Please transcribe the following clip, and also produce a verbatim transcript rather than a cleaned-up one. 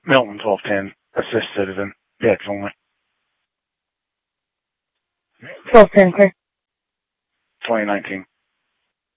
Milton twelve ten, assist citizen, P X only. twelve ten, clear. twenty nineteen.